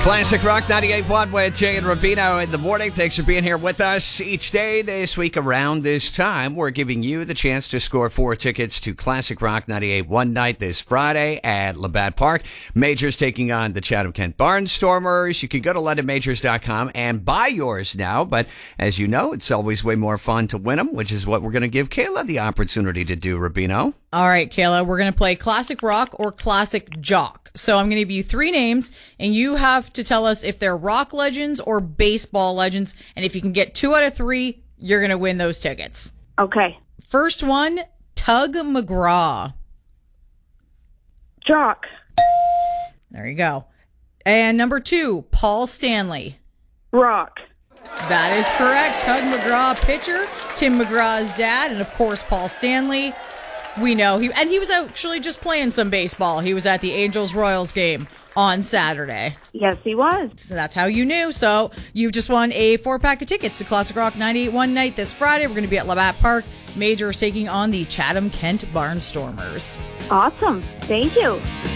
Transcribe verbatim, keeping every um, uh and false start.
Classic Rock ninety-eight point one with Jay and Rubino in the morning. Thanks for being here with us each day this week around this time. We're giving you the chance to score four tickets to Classic Rock ninety-eight one night this Friday at Labatt Park. Majors taking on the Chatham-Kent Barnstormers. You can go to london majors dot com and buy yours now. But as you know, it's always way more fun to win them, which is what we're going to give Kayla the opportunity to do, Rubino. All right, Kayla, we're going to play Classic Rock or Classic Jock. So I'm going to give you three names, and you have to tell us if they're rock legends or baseball legends. And if you can get two out of three, you're going to win those tickets. Okay. First one, Tug McGraw. Jock. There you go. And number two, Paul Stanley. Rock. That is correct. Tug McGraw, pitcher, Tim McGraw's dad, and of course, Paul Stanley. We know he, and he was actually just playing some baseball. He was at the Angels-Royals game on Saturday. Yes, he was. So that's how you knew. So you've just won a four-pack of tickets to Classic Rock ninety-eight one night this Friday. We're going to be at Labatt Park. Majors taking on the Chatham-Kent Barnstormers. Awesome. Thank you.